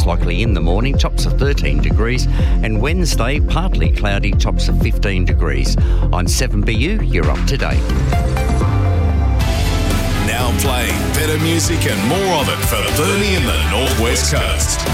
showers likely in the morning, tops of 13 degrees. And Wednesday, partly cloudy, tops of 15 degrees. On 7BU, you're up to date. Now playing better music and more of it for Burnie and the Northwest Coast.